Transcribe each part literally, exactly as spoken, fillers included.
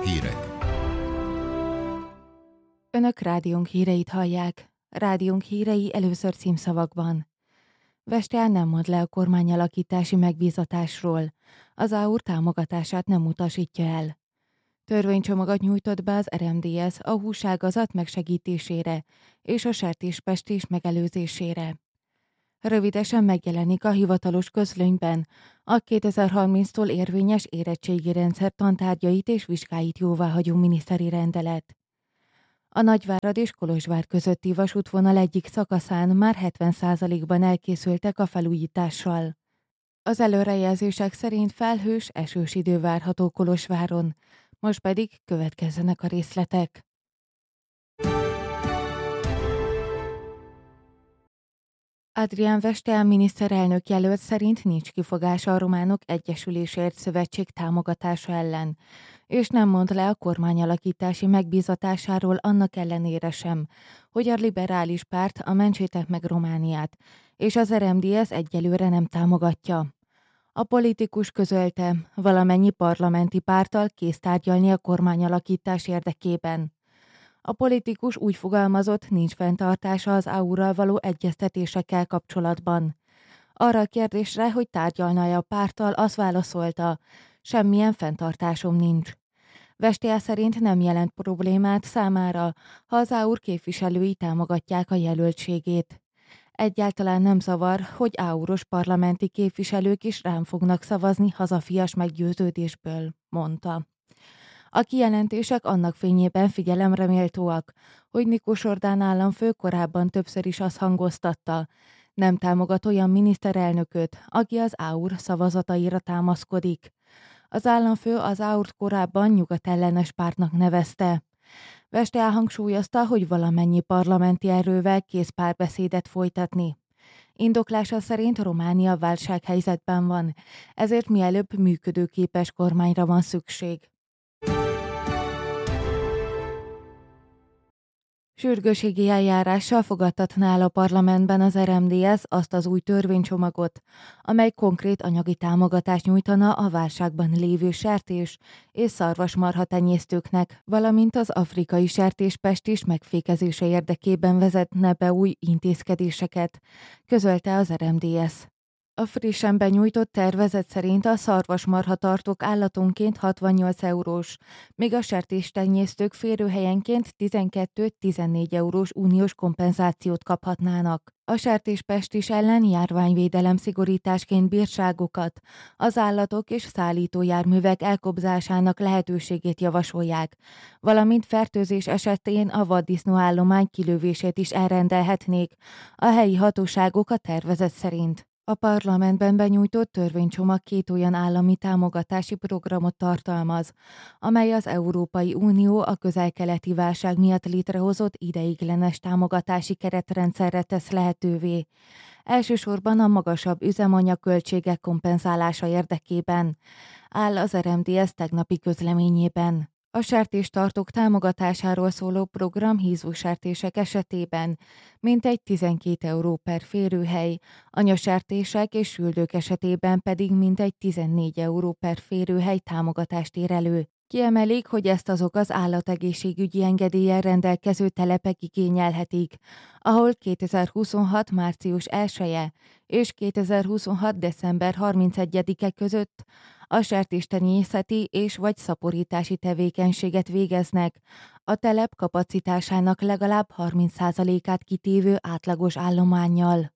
Hírek. Önök rádiónk híreit hallják. Rádiónk hírei először címszavakban. Vesteál nem mond le a kormányalakítási megbízatásról. Az á u er támogatását nem utasítja el. Törvénycsomagot nyújtott be az er em dé es a húságazat megsegítésére és a sertéspestés megelőzésére. Rövidesen megjelenik a hivatalos közlönyben a kétezer-harminctól érvényes érettségi rendszer tantárgyait és vizsgáit jóváhagyó miniszteri rendelet. A Nagyvárad és Kolozsvár közötti vasútvonal egyik szakaszán már hetven százalékban elkészültek a felújítással. Az előrejelzések szerint felhős, esős idő várható Kolozsváron, most pedig következzenek a részletek. Adrián Vesteál miniszterelnök jelölt szerint nincs kifogása a Románok Egyesülésért Szövetség támogatása ellen, és nem mond le a kormányalakítási megbízatásáról annak ellenére sem, hogy a liberális párt, a Mentsétek meg Romániát, és az er em dé es egyelőre nem támogatja. A politikus közölte, valamennyi parlamenti párttal kész tárgyalni a kormányalakítás érdekében. A politikus úgy fogalmazott, nincs fenntartása az á u er-ral való egyeztetésekkel kapcsolatban. Arra a kérdésre, hogy tárgyalna-e a párttal, azt válaszolta, semmilyen fenntartásom nincs. Vesteál szerint nem jelent problémát számára, ha az á u er képviselői támogatják a jelöltségét. Egyáltalán nem zavar, hogy á u er-os parlamenti képviselők is rám fognak szavazni hazafias meggyőződésből, mondta. A kijelentések annak fényében figyelemre méltóak, hogy Nikos Orbán államfő korábban többször is azt hangoztatta, nem támogat olyan miniszterelnököt, aki az á u er szavazataira támaszkodik. Az államfő az á u er korábban nyugatellenes pártnak nevezte. Vesteál hangsúlyozta, hogy valamennyi parlamenti erővel kész párbeszédet folytatni. Indoklása szerint Románia válsághelyzetben van, ezért mielőbb működőképes kormányra van szükség. Sürgősségi eljárással fogadtatná el a parlamentben az er em dé es azt az új törvénycsomagot, amely konkrét anyagi támogatást nyújtana a válságban lévő sertés és szarvasmarha tenyésztőknek, valamint az afrikai sertéspestis megfékezése érdekében vezetne be új intézkedéseket, közölte az er em dé es. A frissen benyújtott tervezet szerint a szarvasmarha tartók állatonként hatvannyolc eurós, míg a sertéstenyésztők férőhelyenként tizenkettő-tizennégy eurós uniós kompenzációt kaphatnának. A sertéspestis ellen járványvédelem szigorításként bírságokat, az állatok és szállítójárművek elkobzásának lehetőségét javasolják, valamint fertőzés esetén a vaddisznóállomány kilövését is elrendelhetnék a helyi hatóságok a tervezet szerint. A parlamentben benyújtott törvénycsomag két olyan állami támogatási programot tartalmaz, amely az Európai Unió a közel-keleti válság miatt létrehozott ideiglenes támogatási keretrendszerre tesz lehetővé. Elsősorban a magasabb üzemanyagköltségek kompenzálása érdekében, áll az er em dé es tegnapi közleményében. A sertéstartók támogatásáról szóló program hízósertések esetében mintegy tizenkét euró per férőhely, anyasertések és süldők esetében pedig mintegy tizennégy euró per férőhely támogatást ér elő. Kiemelik, hogy ezt azok az állategészségügyi engedéllyel rendelkező telepek igényelhetik, ahol kétezer-huszonhat március elseje és kétezer-huszonhat december harmincegyedike között a sertéstenyészeti és vagy szaporítási tevékenységet végeznek, a telep kapacitásának legalább harminc százalékát kitévő átlagos állománnyal.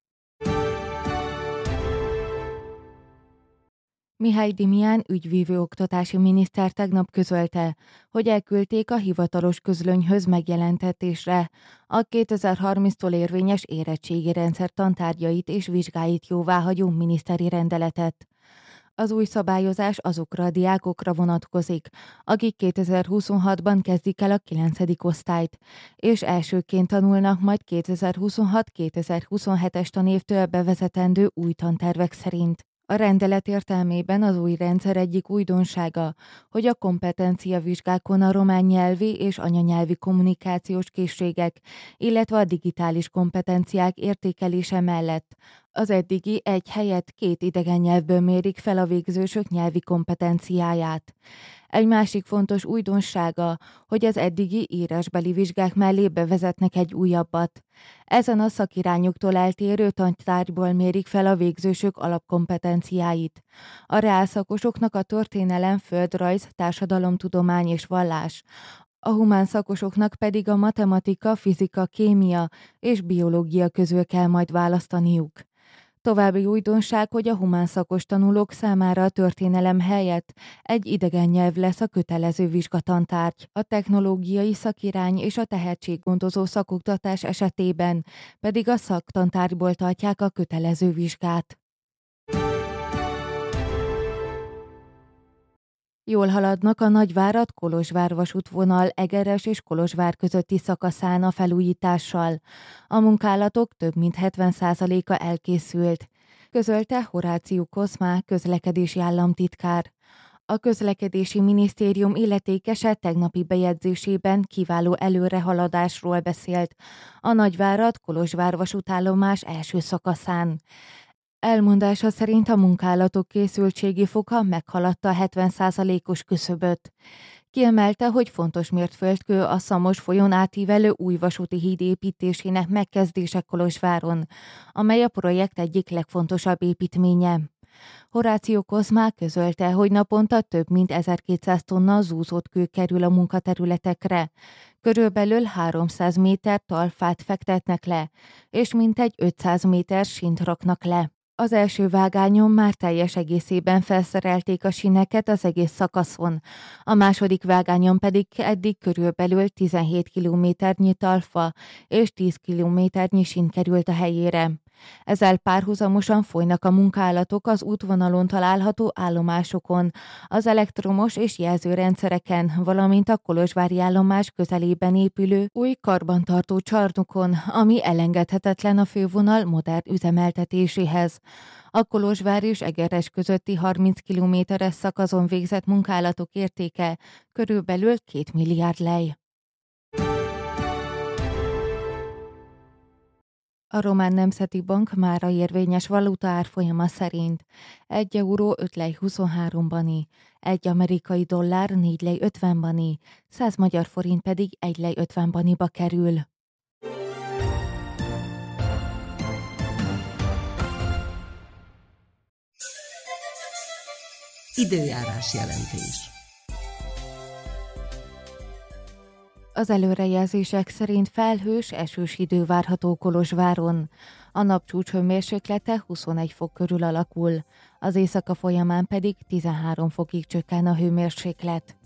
Mihály Dimián ügyvívő oktatási miniszter tegnap közölte, hogy elküldték a hivatalos közlönyhöz megjelentetésre a kétezer-harminctól érvényes érettségi rendszer tantárgyait és vizsgáit jóváhagyó miniszteri rendeletet. Az új szabályozás azokra a diákokra vonatkozik, akik kétezer-huszonhatban kezdik el a kilencedik osztályt, és elsőként tanulnak majd kétezer-huszonhat-kétezer-huszonhetes tanévtől bevezetendő új tantervek szerint. A rendelet értelmében az új rendszer egyik újdonsága, hogy a kompetenciavizsgákon a román nyelvi és anyanyelvi kommunikációs készségek, illetve a digitális kompetenciák értékelése mellett az eddigi egy helyett két idegen nyelvből mérik fel a végzősök nyelvi kompetenciáját. Egy másik fontos újdonsága, hogy az eddigi írásbeli vizsgák mellé bevezetnek egy újabbat. Ezen a szakirányoktól eltérő tantárgyból mérik fel a végzősök alapkompetenciáit. A reálszakosoknak a történelem, földrajz, társadalomtudomány és vallás, a humán szakosoknak pedig a matematika, fizika, kémia és biológia közül kell majd választaniuk. További újdonság, hogy a humán szakos tanulók számára a történelem helyett egy idegen nyelv lesz a kötelező vizsgatantárgy. A technológiai szakirány és a tehetséggondozó szakoktatás esetében pedig a szaktantárgyból tartják a kötelező vizsgát. Jól haladnak a Nagyvárad-Kolozsvár vasútvonal Egeres és Kolozsvár közötti szakaszán a felújítással. A munkálatok több mint hetven százaléka elkészült, közölte Horáciu Koszmá közlekedési államtitkár. A közlekedési minisztérium illetékese tegnapi bejegyzésében kiváló előrehaladásról beszélt a Nagyvárad-Kolozsvár vasútállomás első szakaszán. Elmondása szerint a munkálatok készültségi foka meghaladta a hetven százalékos küszöböt. Kiemelte, hogy fontos mérföldkő a Szamos folyón átívelő új vasúti híd építésének megkezdése Kolozsváron, amely a projekt egyik legfontosabb építménye. Horáciu Koszmá közölte, hogy naponta több mint ezerkétszáz tonna zúzott kő kerül a munkaterületekre. Körülbelül háromszáz méter talfát fektetnek le, és mintegy ötszáz méter sínt raknak le. Az első vágányon már teljes egészében felszerelték a síneket az egész szakaszon, a második vágányon pedig eddig körülbelül tizenhét kilométernyi talfa és tíz kilométernyi sín került a helyére. Ezzel párhuzamosan folynak a munkálatok az útvonalon található állomásokon, az elektromos és jelzőrendszereken, valamint a kolozsvári állomás közelében épülő új karbantartó csarnokon, ami elengedhetetlen a fővonal modern üzemeltetéséhez. A Kolozsvár és Egeres közötti harminc kilométeres szakaszon végzett munkálatok értéke körülbelül két milliárd lej. A Román Nemzeti Bank mára érvényes valuta árfolyama szerint egy euró öt lej huszonhárom bani, egy amerikai dollár négy lej ötven bani, száz magyar forint pedig egy lej ötven baniba kerül. Időjárás jelentés. Az előrejelzések szerint felhős, esős idő várható Kolozsváron. A napcsúcs hőmérséklete huszonegy fok körül alakul, az éjszaka folyamán pedig tizenhárom fokig csökken a hőmérséklet.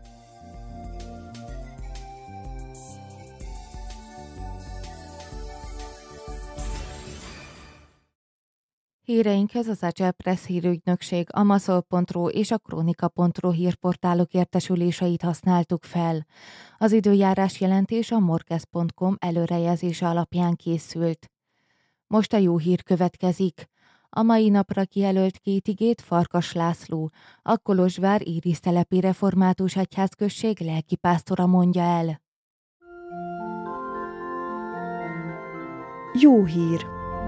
Híreinkhez az Agile Press hírügynökség, a maszol pont ru és a kronika pont ru hírportálok értesüléseit használtuk fel. Az időjárás jelentés a morkez pont com előrejelzése alapján készült. Most a jó hír következik. A mai napra kijelölt két igét Farkas László, a Kolozsvár Írisztelepi Református Egyházközség lelkipásztora mondja el. Jó hír!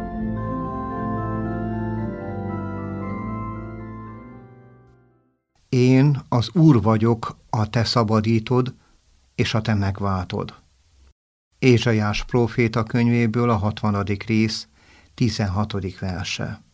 Én az Úr vagyok, a te szabadítod, és a te megváltod. Ézsaiás próféta könyvéből a hatvanadik rész, tizenhatodik verse.